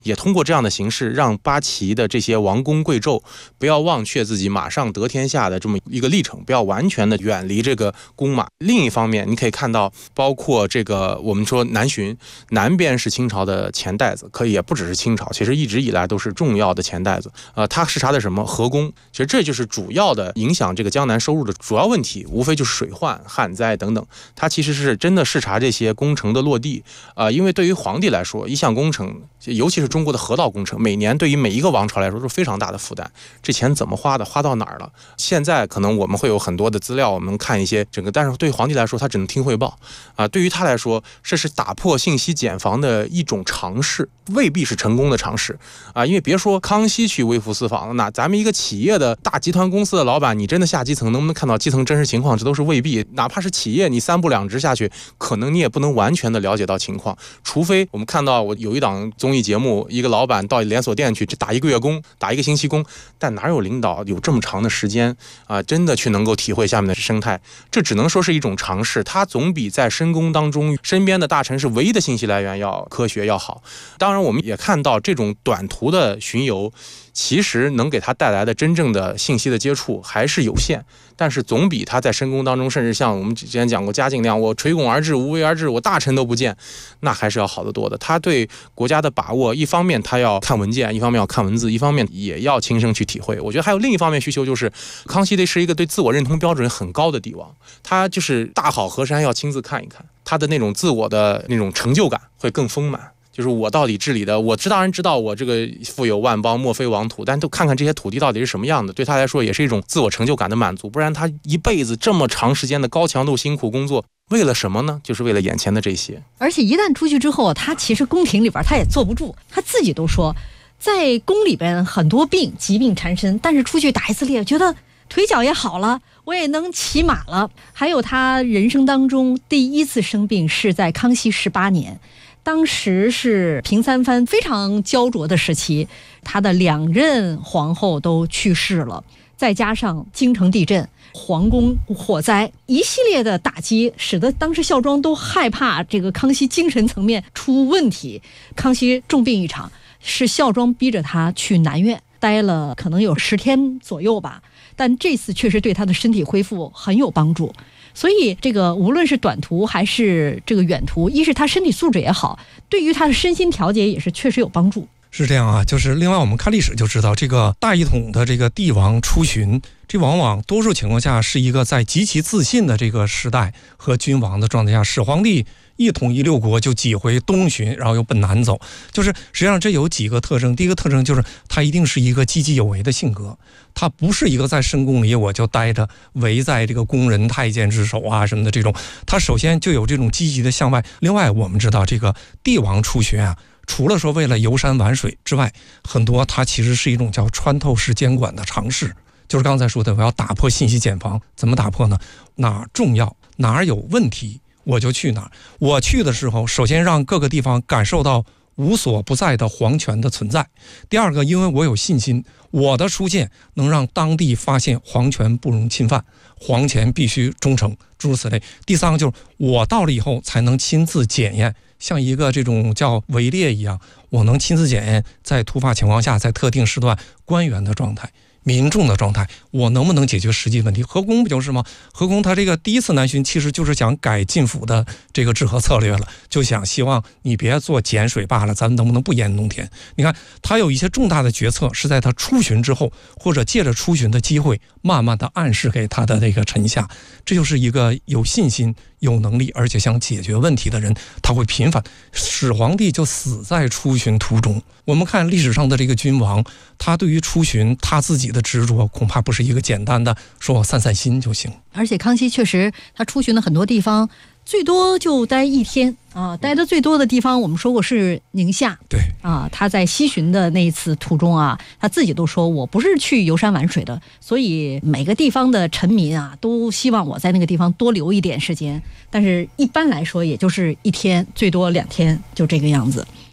也通过这样的形式，让八旗的这些王公贵胄不要忘却自己马上得天下的这么一个历程，不要完全的远离这个弓马。另一方面，你可以看到，包括这个我们说南巡，南边是清朝的钱袋子，可以也不只是清朝，其实一直以来都是重要的钱袋子。它视察的什么河工，其实这就是主要的影响这个江南收入的主要问题，无非就是水患、旱灾等等。它其实是真的视察这些工程的落地。因为对于皇帝来说，一项工程，尤其是中国的河道工程，每年对于每一个王朝来说都是非常大的负担。这钱怎么花的，花到哪儿了？现在可能我们会有很多的资料，我们看一些整个，但是对于皇帝来说，他只能听汇报对于他来说，这是打破信息茧房的一种尝试，未必是成功的尝试因为别说康熙去微服私访，那咱们一个企业的大集团公司的老板，你真的下基层能不能看到基层真实情况，这都是未必。哪怕是企业，你三步两直下去，可能你也不能完全的了解到情况，除非我们看到我有一档综艺节目，一个老板到连锁店去打1个月工，打1个星期工，但哪有领导有这么长的时间真的去能够体会下面的生态？这只能说是一种尝试，它总比在深宫当中身边的大臣是唯一的信息来源要科学要好。当然我们也看到这种短途的巡游其实能给他带来的真正的信息的接触还是有限，但是总比他在深宫当中，甚至像我们之前讲过嘉靖那样，我垂拱而治，无为而治，我大臣都不见，那还是要好得多的。他对国家的把握，一方面他要看文件，一方面要看文字，一方面也要亲身去体会。我觉得还有另一方面需求，就是康熙是一个对自我认同标准很高的帝王，他就是大好河山要亲自看一看，他的那种自我的那种成就感会更丰满。就是我到底治理的，我当然知道我这个富有万邦，莫非王土，但都看看这些土地到底是什么样的，对他来说也是一种自我成就感的满足。不然他一辈子这么长时间的高强度辛苦工作，为了什么呢？就是为了眼前的这些。 而且一旦出去之后，他其实宫廷里边他也坐不住，他自己都说，在宫里边很多疾病缠身，但是出去打一次猎，觉得腿脚也好了，我也能骑马了。还有他人生当中第一次生病是在康熙18年。当时是平三藩非常焦灼的时期，他的2任皇后都去世了，再加上京城地震、皇宫火灾，一系列的打击，使得当时孝庄都害怕这个康熙精神层面出问题。康熙重病一场，是孝庄逼着他去南院待了可能有10天左右吧，但这次确实对他的身体恢复很有帮助。所以这个无论是短途还是这个远途，一是他身体素质也好，对于他的身心调节也是确实有帮助。 是这样啊，就是另外我们看历史就知道，这个大一统的这个帝王出巡，这往往多数情况下是一个在极其自信的这个时代和君王的状态下，始皇帝一统一6国就几回东巡，然后又奔南走，就是实际上这有几个特征。第一个特征就是他一定是一个积极有为的性格，他不是一个在深宫里我就待着围在这个宫人太监之首啊什么的这种，他首先就有这种积极的向外。另外我们知道这个帝王出巡啊，除了说为了游山玩水之外，很多它其实是一种叫穿透式监管的尝试，就是刚才说的我要打破信息茧房。怎么打破呢？哪儿重要哪儿有问题我就去哪儿。我去的时候，首先让各个地方感受到无所不在的皇权的存在。第二个，因为我有信心，我的出现能让当地发现皇权不容侵犯，皇前必须忠诚，诸如此类。第三个就是我到了以后才能亲自检验，像一个这种叫围猎一样，我能亲自检验在突发情况下，在特定时段官员的状态、民众的状态，我能不能解决实际问题？河工不就是吗？河工他这个第一次南巡其实就是想改晋府的这个治河策略了，就想希望你别做碱水罢了，咱们能不能不淹农田？你看他有一些重大的决策是在他出巡之后，或者借着出巡的机会慢慢的暗示给他的这个臣下，这就是一个有信心有能力而且想解决问题的人，他会频繁。始皇帝就死在出巡途中。我们看历史上的这个君王，他对于出巡他自己的执着恐怕不是一个简单的说我散散心就行。 而且康熙确实他出巡的很多地方最多就待1天啊，待的最多的地方我们说过是宁夏。 对啊，他在西巡的那一次途中啊，他自己都说我不是去游山玩水的，所以每个地方的臣民啊都希望我在那个地方多留一点时间，但是一般来说也就是1天最多2天就这个样子。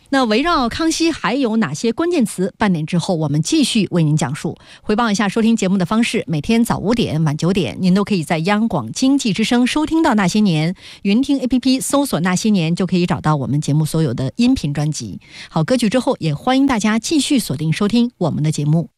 那围绕康熙还有哪些关键词？半点之后我们继续为您讲述。回报一下收听节目的方式，每天早5点晚9点您都可以在央广经济之声收听到那些年，云听 APP 搜索那些年就可以找到我们节目所有的音频专辑。好，歌曲之后也欢迎大家继续锁定收听我们的节目。